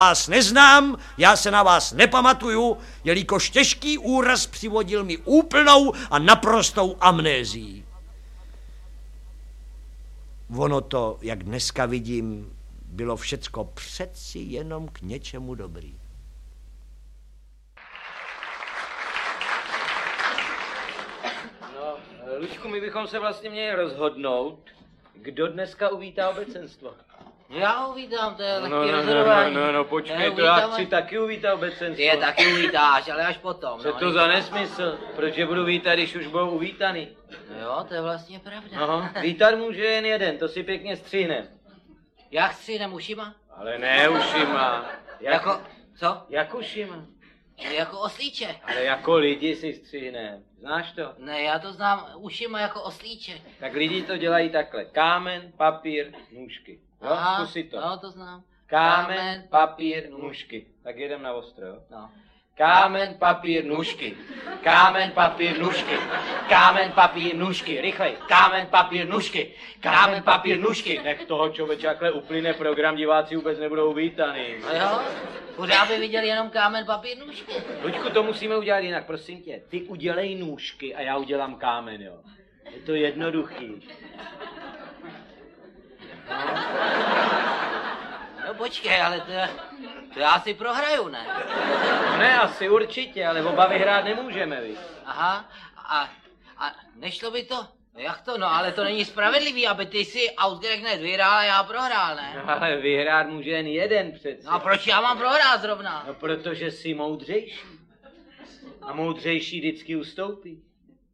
Vás neznám, já se na vás nepamatuju, jelikož těžký úraz přivodil mi úplnou a naprostou amnézii. Ono to, jak dneska vidím, bylo všecko přeci jenom k něčemu dobrý. No, Lučku, my bychom se vlastně měli rozhodnout, kdo dneska uvítá obecenstvo. Já ho vítám, to je lehký rozhodování. No, počkej, to já chci taky uvítat obecenstvo. Ty je taky uvítáš, ale až potom. Co to za nesmysl? Proč je budu vítat, když už budou uvítaný? No jo, to je vlastně pravda. No, vítat může jen jeden, to si pěkně střihnem. Jak střihnem ušima? Ale ne ušima. Jako, co? Jak ušima? Jako oslíček. Ale jako lidi si střihnem. Znáš to? Ne, já to znám ušima jako oslíček. Tak lidi to dělají takhle. Kámen, papír, nůžky. Jo, zkusi to. No, to znám. Kámen, papír, nůžky. Tak jedem na ostro, jo? No. Kámen, papír, nůžky. Kámen, papír, nůžky. Kámen, papír, nůžky. Rychlej. Kámen, papír, nůžky. Kámen, papír, nůžky. Nech toho člověče, jakhle uplyne program, diváci vůbec nebudou vítaný. No jo, pořád by viděl jenom kámen, papír, nůžky. Luďku, to musíme udělat jinak, prosím tě. Ty udělej nůžky a já udělám kámen, jo. Je to jednoduchý. No počkej, ale to já si prohraju, ne? Ne, asi určitě, ale oba vyhrát nemůžeme, víš. Aha, a nešlo by to? No jak to? No ale to není spravedlivý, aby ty si Ausgerechnet vyhrál a já prohrál, ne? No ale vyhrát může jen jeden přece. No a proč já mám prohrát zrovna? No protože jsi moudřejší. A moudřejší vždycky ustoupí.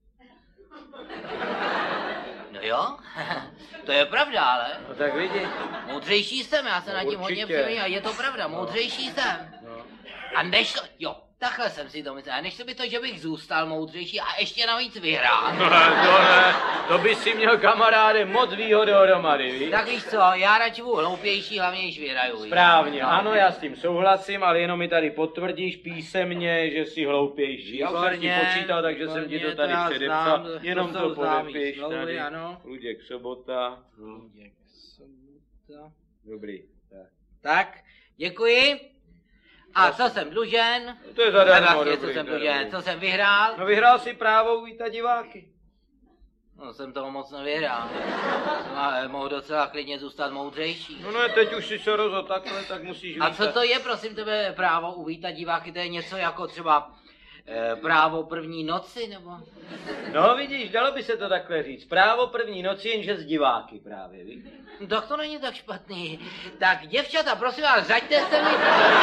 No jo, to je pravda, ale... No tak vidíš. Moudřejší jsem, já se No, nad tím hodně přemýšlím a je to pravda, moudřejší jsem. No. A nešlo, jo, takhle jsem si to myslel, a nešlo by to, že bych zůstal moudřejší a ještě navíc vyhrál. No, to ne, to by si měl kamaráde moc výhody dohromady, víš? Tak víš co, já radši budu hloupější, hlavně když vyhraju. Víš? Správně, No. ano, já s tím souhlasím, ale jenom mi tady potvrdíš písemně, že jsi hloupější. Já už jsem ti počítal, takže jsem ti to tady předepsal. Jenom to podepiš tady. Ano. Luděk Sobota. Luděk Sobota. Dobrý. Tak, děkuji. A co jsem dlužen? To je zadarmo, Vlastně, dobrý. co jsem dlužen, co jsem vyhrál? No vyhrál si právo uvítat diváky. No jsem toho moc nevyhrál. No, mohu docela klidně zůstat moudřejší. No ne, teď už si se rozhodl takhle, tak musíš vítat. A co to je, prosím tebe, právo uvítat diváky? To je něco jako třeba právo první noci, nebo? No vidíš, dalo by se to takhle říct. Právo první noci, jenže z diváky právě, víš? No, tak to není tak špatný. Tak děvčata, prosím vás, řaďte se mi.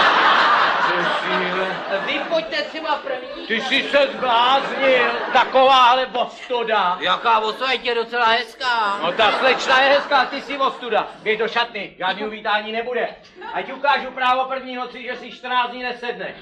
Vy pojďte třeba první. Ty jsi se zbláznil, takováhle ostuda. Jaká ostuda, je docela hezká. No ta slečna je hezká, ty jsi ostuda. Běž do šatny, žádný uvítání nebude. Ať ukážu právo první noci, že si 14 dní nesedneš.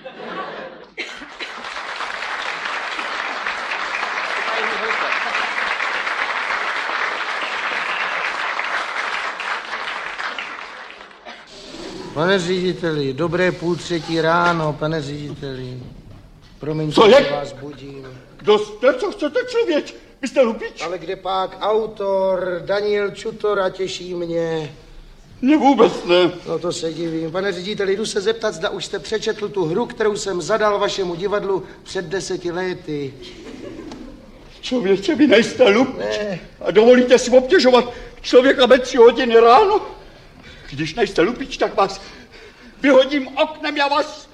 Pane řediteli, dobré 2:30 ráno, pane řediteli. Promiňte, Co je? že vás budím. Kdo jste, co chcete, člověk? Vy jste lupič? Ale kde pak autor, Daniel Čutor a těší mě. Mně vůbec ne. No to se divím. Pane řediteli, jdu se zeptat, zda už jste přečetl tu hru, kterou jsem zadal vašemu divadlu před 10 lety. Člověče, vy nejste lupič. Ne. A dovolíte si obtěžovat člověka ve 3 hodiny ráno? Když nejste lupič, tak vás vyhodím oknem, já vás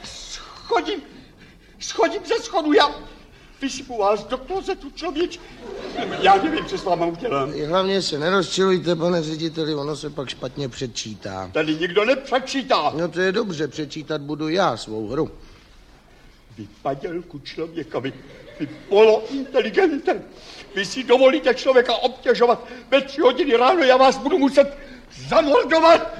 schodím ze schodu, já vysypu vás do klozetu, člověč. Já nevím, co s váma udělám. Hlavně se nerozčilujte, pane řediteli, ono se pak špatně předčítá. Tady nikdo nepřečítá. No to je dobře, přečítat budu já svou hru. Vy padělku člověka, vy polointeligente. Vy si dovolíte člověka obtěžovat ve 3 hodiny ráno, já vás budu muset zamordovat.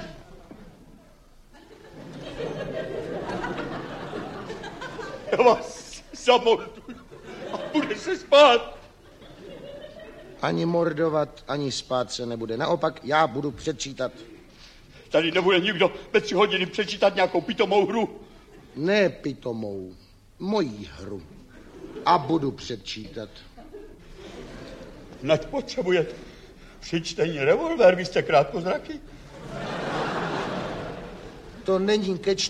Já vás zamorduju a bude se spát. Ani mordovat, ani spát se nebude. Naopak, já budu předčítat. Tady nebude nikdo ve 3 hodiny přečítat nějakou pitomou hru. Ne pitomou, mojí hru. A budu předčítat. Nať potřebujete při čtení revolver, vy jste krátkozraky. To není ke